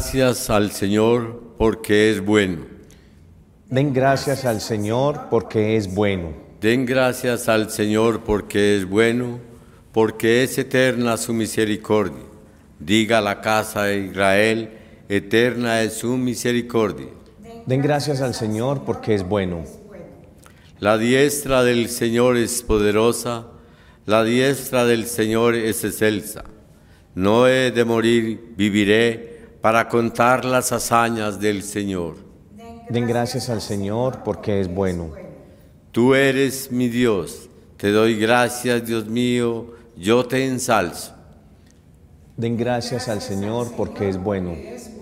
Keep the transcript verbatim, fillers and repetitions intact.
gracias al Señor porque es bueno. Den gracias al Señor porque es bueno. Den gracias al Señor porque es bueno, porque es eterna su misericordia. Diga la casa de Israel, eterna es su misericordia. Den gracias al Señor porque es bueno. La diestra del Señor es poderosa, la diestra del Señor es excelsa. No he de morir, viviré para contar las hazañas del Señor. Den gracias al Señor porque es bueno. Tú eres mi Dios, te doy gracias, Dios mío, yo te ensalzo. Den gracias al Señor porque es bueno.